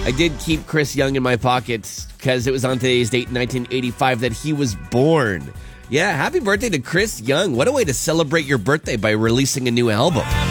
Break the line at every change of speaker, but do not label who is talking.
I did keep Chris Young in my pockets because it was on today's date, 1985, that he was born. Yeah, happy birthday to Chris Young. What a way to celebrate your birthday by releasing a new album.